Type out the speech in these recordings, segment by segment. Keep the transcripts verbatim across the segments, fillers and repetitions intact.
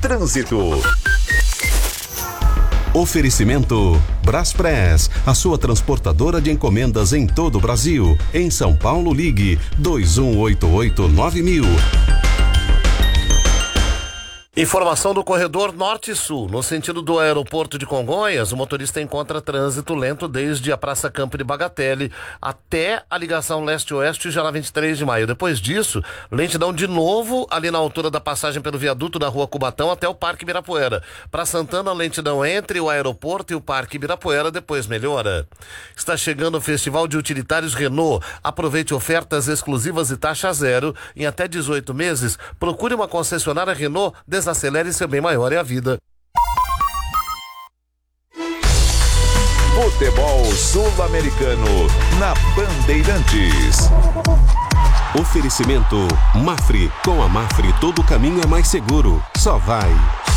Trânsito. Oferecimento Braspress, a sua transportadora de encomendas em todo o Brasil. Em São Paulo, ligue dois um oito oito nove mil. Informação do corredor Norte-Sul. No sentido do aeroporto de Congonhas, o motorista encontra trânsito lento desde a Praça Campo de Bagatelle até a ligação leste-oeste já na vinte e três de maio. Depois disso, lentidão de novo ali na altura da passagem pelo viaduto da Rua Cubatão até o Parque Ibirapuera. Para Santana, lentidão entre o aeroporto e o Parque Ibirapuera, depois melhora. Está chegando o Festival de Utilitários Renault. Aproveite ofertas exclusivas e taxa zero em até dezoito meses. Procure uma concessionária Renault. Desacelere seu bem maior é a vida. Futebol Sul-Americano na Bandeirantes. Oferecimento Mafre. Com a Mafre todo caminho é mais seguro. Só vai.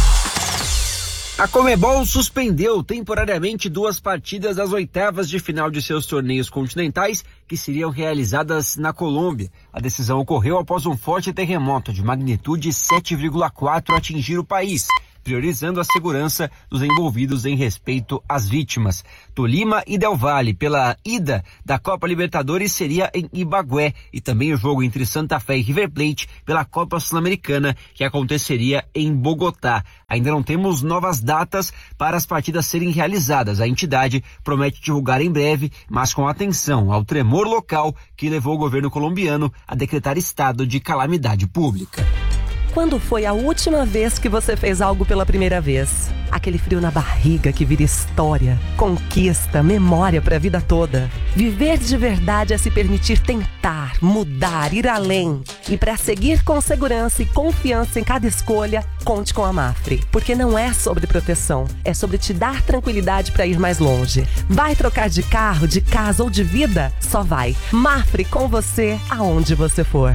A Conmebol suspendeu temporariamente duas partidas das oitavas de final de seus torneios continentais que seriam realizadas na Colômbia. A decisão ocorreu após um forte terremoto de magnitude sete vírgula quatro atingir o país, priorizando a segurança dos envolvidos em respeito às vítimas. Tolima e Del Valle, pela ida da Copa Libertadores, seria em Ibagué, e também o jogo entre Santa Fé e River Plate pela Copa Sul-Americana, que aconteceria em Bogotá. Ainda não temos novas datas para as partidas serem realizadas. A entidade promete divulgar em breve, mas com atenção ao tremor local que levou o governo colombiano a decretar estado de calamidade pública. Quando foi a última vez que você fez algo pela primeira vez? Aquele frio na barriga que vira história, conquista, memória para a vida toda. Viver de verdade é se permitir tentar, mudar, ir além. E para seguir com segurança e confiança em cada escolha, conte com a Mafre. Porque não é sobre proteção, é sobre te dar tranquilidade para ir mais longe. Vai trocar de carro, de casa ou de vida? Só vai. Mafre com você, aonde você for.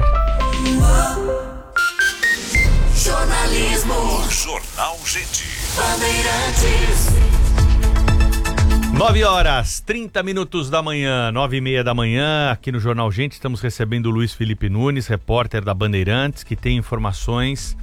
Jornalismo. Jornal Gente. Bandeirantes. Nove horas, trinta minutos da manhã, nove e meia da manhã, aqui no Jornal Gente, estamos recebendo o Luiz Felipe Nunes, repórter da Bandeirantes, que tem informações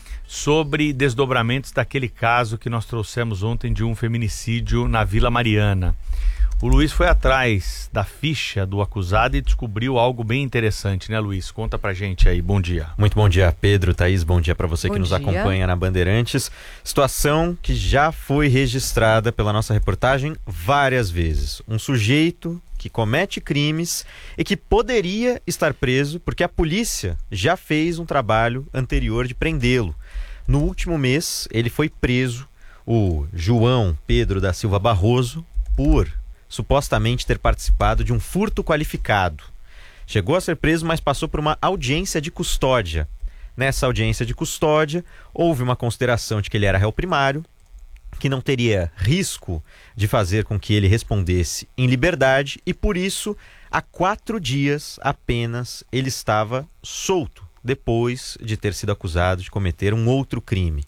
sobre desdobramentos daquele caso que nós trouxemos ontem de um feminicídio na Vila Mariana. O Luiz foi atrás da ficha do acusado e descobriu algo bem interessante, né, Luiz? Conta pra gente aí, bom dia. Muito bom dia, Pedro, Thaís, bom dia pra você bom que nos dia. acompanha na Bandeirantes. Situação que já foi registrada pela nossa reportagem várias vezes. Um sujeito que comete crimes e que poderia estar preso porque a polícia já fez um trabalho anterior de prendê-lo. No último mês, ele foi preso, o João Pedro da Silva Barroso, por supostamente ter participado de um furto qualificado. Chegou a ser preso, mas passou por uma audiência de custódia. Nessa audiência de custódia, houve uma consideração de que ele era réu primário, que não teria risco de fazer com que ele respondesse em liberdade e, por isso, há quatro dias apenas ele estava solto, depois de ter sido acusado de cometer um outro crime.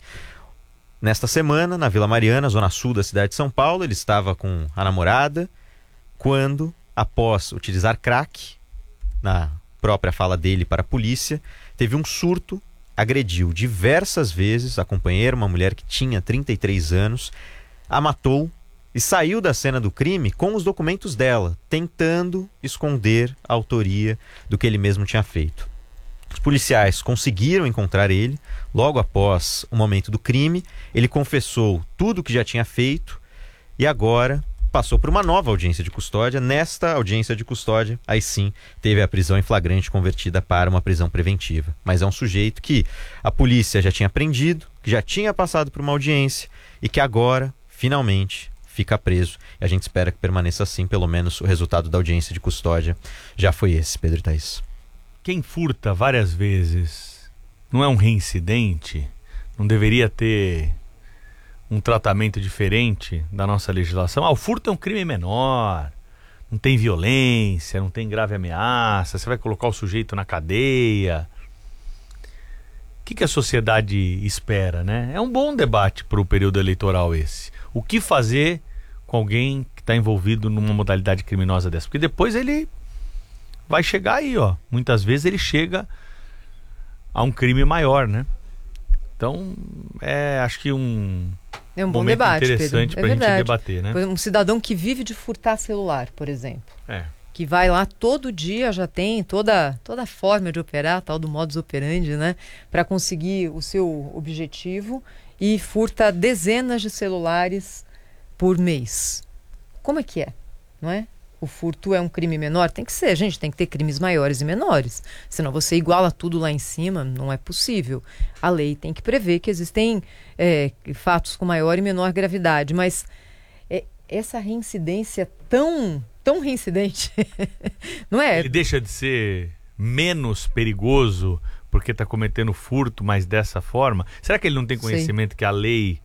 Nesta semana, na Vila Mariana, zona sul da cidade de São Paulo, ele estava com a namorada quando, após utilizar crack, na própria fala dele para a polícia, teve um surto, agrediu diversas vezes a companheira, uma mulher que tinha trinta e três anos, a matou e saiu da cena do crime com os documentos dela, tentando esconder a autoria do que ele mesmo tinha feito. Os policiais conseguiram encontrar ele. Logo após o momento do crime, ele confessou tudo o que já tinha feito e agora passou por uma nova audiência de custódia. Nesta audiência de custódia, aí sim, teve a prisão em flagrante convertida para uma prisão preventiva. Mas é um sujeito que a polícia já tinha prendido, que já tinha passado por uma audiência e que agora, finalmente, fica preso. E a gente espera que permaneça assim, pelo menos o resultado da audiência de custódia já foi esse, Pedro e Thaís. Quem furta várias vezes não é um reincidente? Não deveria ter um tratamento diferente da nossa legislação? Ah, o furto é um crime menor, não tem violência, não tem grave ameaça, você vai colocar o sujeito na cadeia. O que, que a sociedade espera, né? É um bom debate para o período eleitoral esse. O que fazer com alguém que está envolvido numa modalidade criminosa dessa? Porque depois ele vai chegar aí, ó. Muitas vezes ele chega a um crime maior, né? Então, é, acho que um, é um bom momento debate, interessante Pedro. É pra gente debater, né? Um cidadão que vive de furtar celular, por exemplo. É. Que vai lá todo dia, já tem toda, toda a forma de operar, tal do modus operandi, né? Para conseguir o seu objetivo e furta dezenas de celulares por mês. Como é que é? Não é? O furto é um crime menor? Tem que ser, gente, tem que ter crimes maiores e menores. Senão você iguala tudo lá em cima, não é possível. A lei tem que prever que existem é, fatos com maior e menor gravidade, mas é, essa reincidência tão, tão reincidente, não é? Ele deixa de ser menos perigoso porque está cometendo furto, mas dessa forma? Será que ele não tem conhecimento Sim. que a lei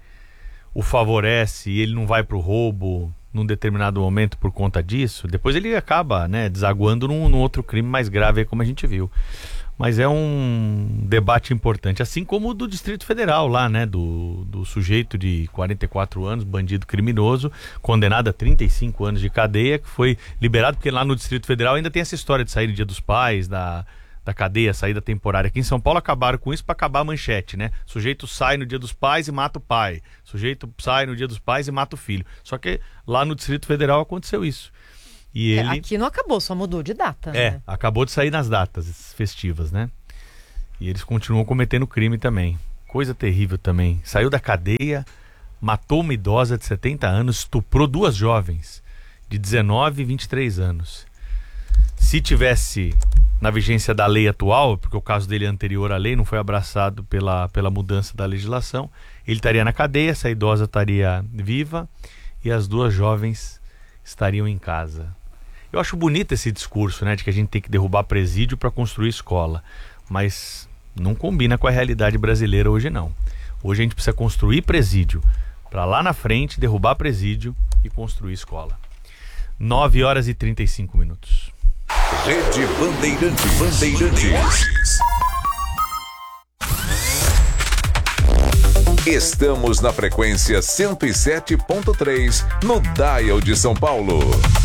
o favorece e ele não vai para o roubo num determinado momento por conta disso? Depois ele acaba, né, desaguando num, num outro crime mais grave, como a gente viu. Mas é um debate importante, assim como o do Distrito Federal lá, né, do, do sujeito de quarenta e quatro anos, bandido criminoso, condenado a trinta e cinco anos de cadeia, que foi liberado, porque lá no Distrito Federal ainda tem essa história de sair no Dia dos Pais, da... da cadeia, saída temporária. Aqui em São Paulo acabaram com isso para acabar a manchete, né? Sujeito sai no Dia dos Pais e mata o pai. Sujeito sai no Dia dos Pais e mata o filho. Só que lá no Distrito Federal aconteceu isso. E ele... é, aqui não acabou, só mudou de data. É, né? acabou de sair nas datas festivas, né? E eles continuam cometendo crime também. Coisa terrível também. Saiu da cadeia, matou uma idosa de setenta anos, estuprou duas jovens de dezenove e vinte e três anos. Se tivesse na vigência da lei atual, porque o caso dele é anterior à lei, não foi abraçado pela, pela mudança da legislação, ele estaria na cadeia, essa idosa estaria viva e as duas jovens estariam em casa. Eu acho bonito esse discurso, né, de que a gente tem que derrubar presídio para construir escola, mas não combina com a realidade brasileira hoje não. Hoje a gente precisa construir presídio para lá na frente derrubar presídio e construir escola. nove horas e trinta e cinco minutos. Rede Bandeirantes. Bandeirantes. Estamos na frequência cento e sete ponto três no Dial de São Paulo.